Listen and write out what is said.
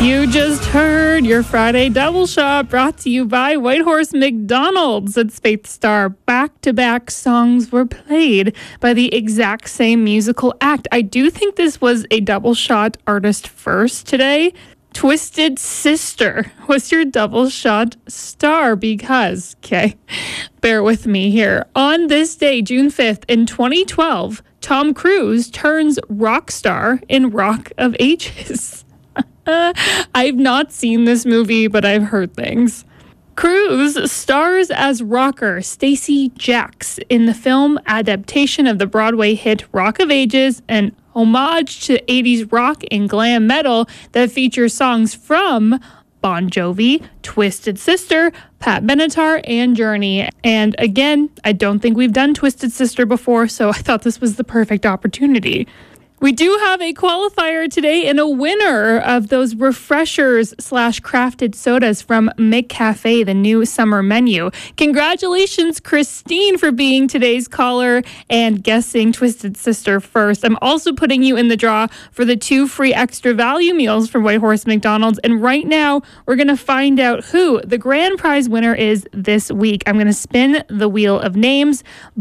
You just heard your Friday double shot brought to you by Whitehorse McDonald's. It's Faith Star. Back-to-back songs were played by the exact same musical act. I do think this was a double shot artist first today. Twisted Sister was your double shot star because, okay, bear with me here. On this day, June 5th in 2012, Tom Cruise turns rock star in Rock of Ages. I've not seen this movie, but I've heard things. Cruise stars as rocker Stacey Jacks in the film adaptation of the Broadway hit Rock of Ages, an homage to 80s rock and glam metal that features songs from Bon Jovi, Twisted Sister, Pat Benatar, and Journey. And again, I don't think we've done Twisted Sister before, so I thought this was the perfect opportunity. We do have a qualifier today and a winner of those refreshers/crafted sodas from McCafe, the new summer menu. Congratulations, Christine, for being today's caller and guessing Twisted Sister first. I'm also putting you in the draw for the 2 free extra value meals from Whitehorse McDonald's. And right now, we're going to find out who the grand prize winner is this week. I'm going to spin the wheel of names.